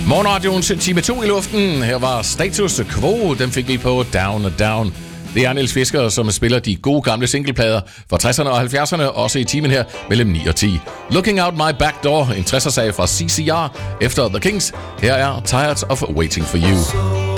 Morgenradioens time 2 i luften. Her var Status Quo. Den fik vi på Down and Down. Det er Niels Fisker, som spiller de gode gamle singleplader fra 60'erne og 70'erne, også i timen her mellem 9 og 10. Looking Out My Back Door, en 60'er-sag fra CCR efter The Kings. Her er Tired of Waiting for You.